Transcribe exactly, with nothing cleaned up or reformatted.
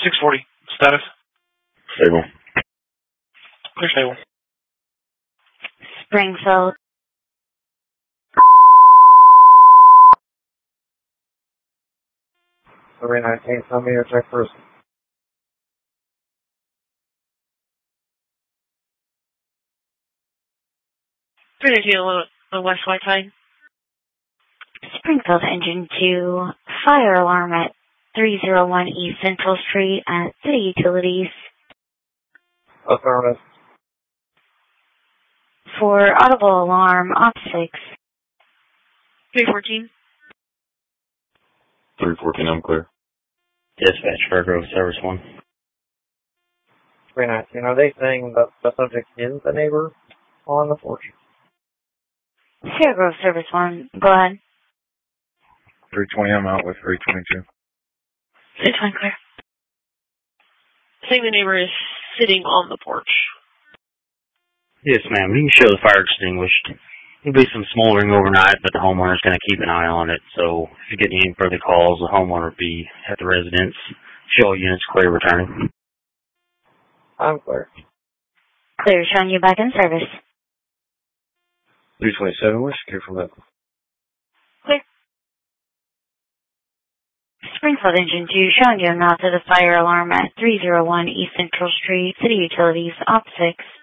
six forty. Status? Stable. Clear stable. Springfield. three nineteen, tell me your check first. three nineteen on the west white side. Springfield Engine two, fire alarm at three oh one East Central Street at City Utilities. Affirmative. For audible alarm, op six. three fourteen. three fourteen, I'm clear. Dispatch, Fairgrove, Service one. three nineteen, are they saying that the subject is the neighbor on the porch? Fairgrove, Service one, go ahead. three twenty, I'm out with three twenty-two. It's fine, clear. Saying the neighbor is sitting on the porch. Yes, ma'am. You can show the fire extinguished. There'll be some smoldering overnight, but the homeowner's going to keep an eye on it. So if you get any further calls, the homeowner will be at the residence. Show all units clear returning. I'm clear. Clear, showing you back in service. three twenty-seven, where's secure from that? Clear. Springfield Engine two, showing you now to the fire alarm at three oh one East Central Street, City Utilities, op six.